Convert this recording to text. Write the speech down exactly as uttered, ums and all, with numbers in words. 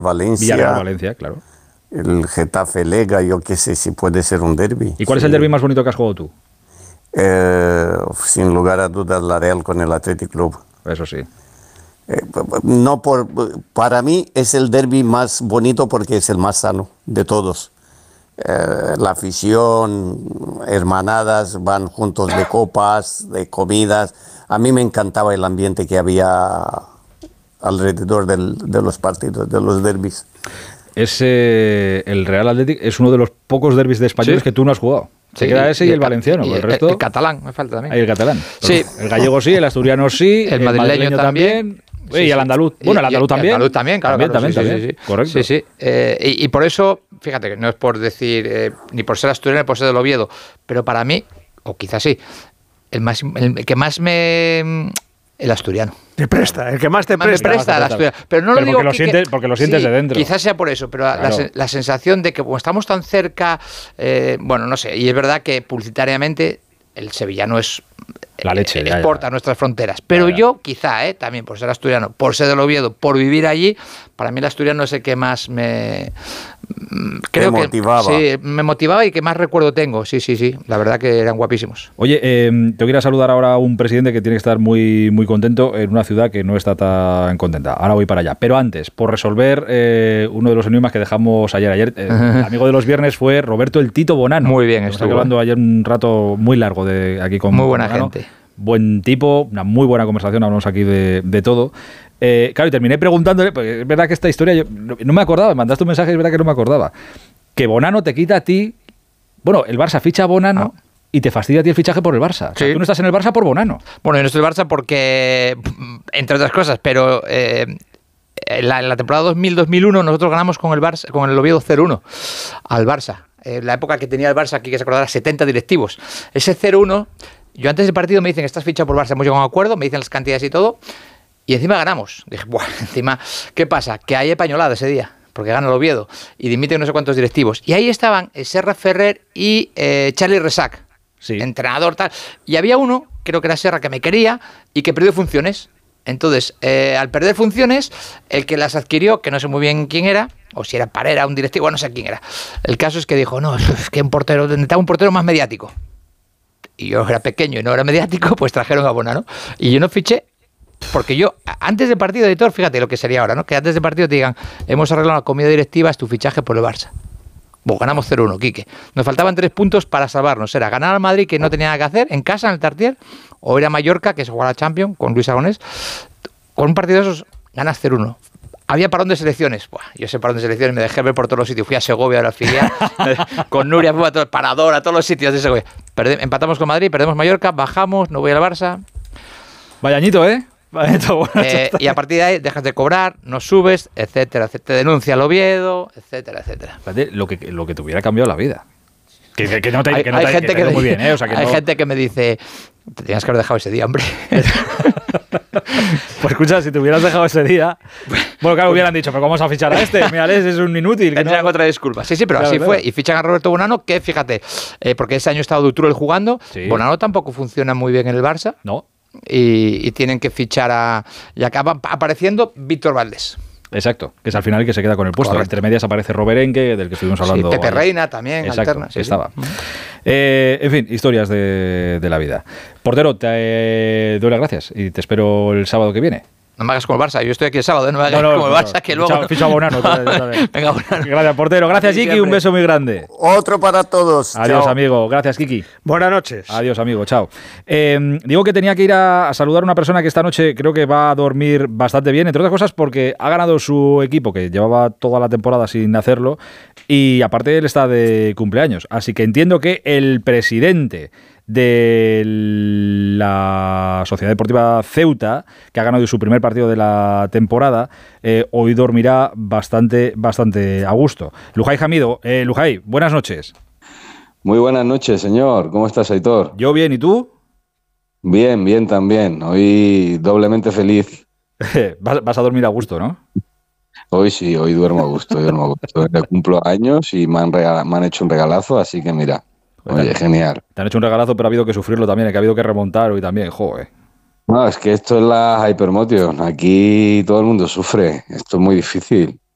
Valencia. Villarreal, Valencia, claro. El Getafe Lega, yo qué sé si puede ser un derbi. ¿Y cuál sí. es el derbi más bonito que has jugado tú? Eh, sin lugar a dudas, la Real con el Athletic Club. Eso sí. Eh, no por, para mí es el derbi más bonito porque es el más sano de todos. Eh, la afición, hermanadas, van juntos de copas, de comidas. A mí me encantaba el ambiente que había alrededor del, de los partidos, de los derbis. Ese, el Real Athletic es uno de los pocos derbis de españoles, sí, que tú no has jugado. Se sí, queda ese y, y el, el valenciano. Y el, el resto. El catalán, me falta también. Ahí el catalán. Sí. El gallego sí, el asturiano sí, el, el madrileño, madrileño también. también. Sí, y sí. el andaluz. Bueno, el andaluz y, también. El andaluz también, claro. También, claro, también, sí, también. Sí, sí. Correcto. Sí, sí. Eh, y, y por eso, fíjate que no es por decir, eh, ni por ser asturiano ni por ser del Oviedo, pero para mí, o quizás sí, el, más, el que más me... El asturiano. Te presta, el que más te más presta. Me presta el asturiano. Pero no pero lo digo porque lo que, sientes, porque lo sientes sí, de dentro. Quizás sea por eso, pero claro. la, la sensación de que como estamos tan cerca, eh, bueno, no sé, y es verdad que publicitariamente el sevillano es la leche, eh, ya, exporta ya. a nuestras fronteras. Pero ya, ya. yo, quizá, eh, también por ser asturiano, por ser del Oviedo, por vivir allí, para mí el asturiano es el que más me... Creo me que motivaba. Sí, me motivaba y que más recuerdo tengo. Sí, sí, sí. La verdad que eran guapísimos. Oye, eh, te quiero saludar ahora a un presidente que tiene que estar muy, muy contento en una ciudad que no está tan contenta. Ahora voy para allá. Pero antes, por resolver eh, uno de los enigmas que dejamos ayer. Ayer, eh, el amigo de los viernes fue Roberto el Tito Bonano. Muy bien, estuve hablando ayer un rato muy largo de aquí con Muy buena Bonano. gente. Buen tipo, una muy buena conversación, hablamos aquí de, de todo. Eh, claro, y terminé preguntándole, porque es verdad que esta historia, yo no, no me acordaba, me mandaste un mensaje, es verdad que no me acordaba, que Bonano te quita a ti, bueno, el Barça ficha a Bonano ah. y te fastidia a ti el fichaje por el Barça. O sea, sí. Tú no estás en el Barça por Bonano. Bueno, yo no estoy en el Barça porque, entre otras cosas, pero... Eh, en la, en la temporada dos mil dos mil uno nosotros ganamos con el Barça, con el Oviedo cero uno al Barça. En la época que tenía el Barça, aquí que se acordará, setenta directivos. Ese cero uno... Yo antes del partido me dicen, estás fichado por Barça, hemos llegado a un acuerdo, me dicen las cantidades y todo, y encima ganamos. Dije, buah, encima, ¿qué pasa? Que hay españolada ese día, porque gana el Oviedo, y dimiten no sé cuántos directivos. Y ahí estaban Serra Ferrer y eh, Charlie Resac, sí. entrenador, tal. Y había uno, creo que era Serra, que me quería y que perdió funciones. Entonces, eh, al perder funciones, el que las adquirió, que no sé muy bien quién era, o si era Parera, un directivo, no sé quién era. El caso es que dijo, no, es que un portero, necesitaba un portero más mediático. Y yo era pequeño y no era mediático, pues trajeron a Bonano. Y yo no fiché, porque yo, antes del partido, editor, fíjate lo que sería ahora, ¿no? Que antes del partido te digan, hemos arreglado la comida directiva, es tu fichaje por el Barça. Bueno, ganamos cero uno, Quique. Nos faltaban tres puntos para salvarnos. Era ganar al Madrid, que no tenía nada que hacer, en casa, en el Tartier, o ir a Mallorca, que se jugaba la Champions, con Luis Aragonés. Con un partido de esos, ganas cero uno. Había parón de selecciones. Buah, yo ese parón de selecciones me dejé ver por todos los sitios. Fui a Segovia, a la filial, con Nuria, fui a todo el Parador, a todos los sitios de Segovia. Perde, empatamos con Madrid, perdemos Mallorca, bajamos, no voy al Barça. Vaya añito, ¿eh? Vaya añito, bueno, eh y a partir de ahí dejas de cobrar, no subes, etcétera, etcétera. Te denuncia el Oviedo, etcétera, etcétera. Lo que, lo que te hubiera cambiado la vida. Que, que, que no te, hay, que no hay te, gente que te que me, muy bien, ¿eh? O sea, que hay no... gente que me dice, te tenías que haber dejado ese día, hombre. Pues escucha, si te hubieras dejado ese día, bueno, claro, hubieran dicho, pero ¿cómo vamos a fichar a este? Mira, es un inútil. Tendrían no... otra disculpa. Sí, sí, pero claro, así claro. fue. Y fichan a Roberto Bonano, que fíjate, eh, porque ese año estaba Dutrul jugando, sí. Bonano tampoco funciona muy bien en el Barça. No. Y, y tienen que fichar a... Y acaba apareciendo Víctor Valdés. Exacto, que es al final el que se queda con el puesto. Correcto. Entre medias aparece Roberenque, del que estuvimos hablando. Sí, Pepe ayer. Reina también, exacto, alterna. Que Sí, estaba. Sí. Eh, en fin, historias de, de la vida. Portero, te eh, doy las gracias y te espero el sábado que viene. No me hagas como el Barça, yo estoy aquí el sábado, no me hagas no, no, como el no, Barça, no. que luego... Ficha a Bonano. Venga, Bonano. Gracias, portero. Gracias, Kiki. Un beso muy grande. Otro para todos. Adiós, Chao. amigo. Gracias, Kiki. Buenas noches. Adiós, amigo. Chao. Eh, digo que tenía que ir a, a saludar a una persona que esta noche creo que va a dormir bastante bien, entre otras cosas porque ha ganado su equipo, que llevaba toda la temporada sin hacerlo, y aparte él está de cumpleaños. Así que entiendo que el presidente de la Sociedad Deportiva Ceuta, que ha ganado su primer partido de la temporada, eh, hoy dormirá bastante, bastante a gusto. Lujay Hamido, eh, Lujay, buenas noches. Muy buenas noches, señor. ¿Cómo estás, Aitor? Yo bien, ¿y tú? Bien, bien también. Hoy doblemente feliz. vas, vas a dormir a gusto, ¿no? Hoy sí, hoy duermo a gusto, hoy duermo a gusto. Hoy cumplo años y me han, regala, me han hecho un regalazo, así que mira. Oye, genial. Te han hecho un regalazo, pero ha habido que sufrirlo también, que ha habido que remontar hoy también, joder. No, es que esto es la Hypermotion. Aquí todo el mundo sufre. Esto es muy difícil.